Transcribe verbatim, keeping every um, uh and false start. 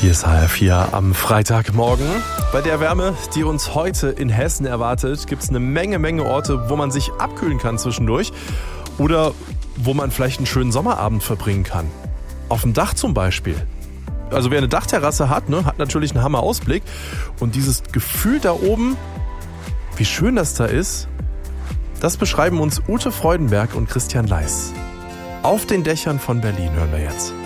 Hier ist H R vier am Freitagmorgen. Bei der Wärme, die uns heute in Hessen erwartet, gibt es eine Menge, Menge Orte, wo man sich abkühlen kann zwischendurch oder wo man vielleicht einen schönen Sommerabend verbringen kann. Auf dem Dach zum Beispiel. Also wer eine Dachterrasse hat, ne, hat natürlich einen Hammer-Ausblick. Und dieses Gefühl da oben, wie schön das da ist, das beschreiben uns Ute Freudenberg und Christian Leis. Auf den Dächern von Berlin hören wir jetzt.